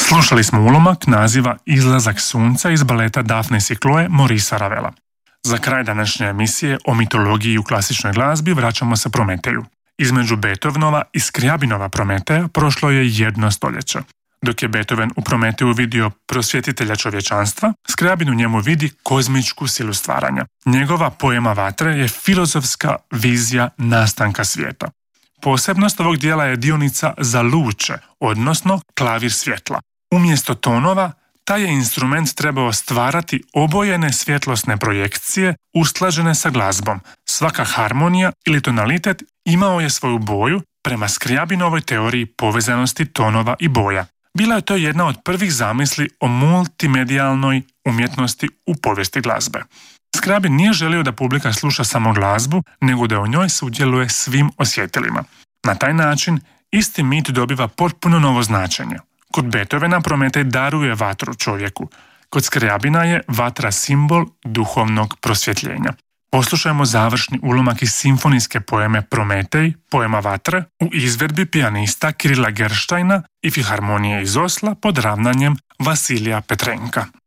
Slušali smo ulomak naziva Izlazak sunca iz baleta Daphnis i Chloe Maurice'a Ravela. Za kraj današnje emisije o mitologiji u klasičnoj glazbi vraćamo se Prometeju. Između Beethovenova i Scriabinova Prometeja prošlo je 1 stoljeće. Dok je Beethoven u Prometeju vidio prosvjetitelja čovječanstva, Scriabin u njemu vidi kozmičku silu stvaranja. Njegova poema Vatre je filozofska vizija nastanka svijeta. Posebnost ovog dijela je dionica za luče, odnosno klavir svjetla. Umjesto tonova, taj je instrument trebao stvarati obojene svjetlosne projekcije usklađene sa glazbom. Svaka harmonija ili tonalitet imao je svoju boju prema Scriabinovoj teoriji povezanosti tonova i boja. Bila je to jedna od prvih zamisli o multimedijalnoj umjetnosti u povijesti glazbe. Scriabin nije želio da publika sluša samo glazbu, nego da u njoj sudjeluje svim osjetilima. Na taj način, isti mit dobiva potpuno novo značenje. Kod Beethovena Prometej daruje vatru čovjeku. Kod Scriabina je vatra simbol duhovnog prosvjetljenja. Poslušajmo završni ulomak iz simfonijske poeme Prometej, poema Vatre, u izvedbi pijanista Kirila Gerštajna i filharmonije iz Osla pod ravnanjem Vasilija Petrenka.